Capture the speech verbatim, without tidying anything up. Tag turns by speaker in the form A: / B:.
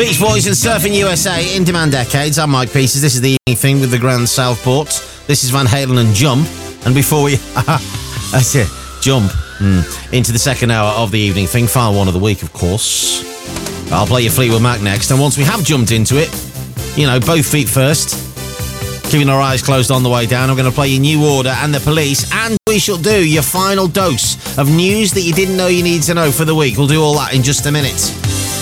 A: Beach Boys and Surfing U S A, In Demand Decades. I'm Mike Pieces. This is the evening thing with the Grand Southport. This is Van Halen and Jump. And before we... that's it. Jump. Mm, into the second hour of the evening thing. Final one of the week, of course. I'll play you Fleetwood Mac next. And once we have jumped into it, you know, both feet first, keeping our eyes closed on the way down, I'm going to play you New Order and The Police. And we shall do your final dose of news that you didn't know you needed to know for the week. We'll do all that in just a minute.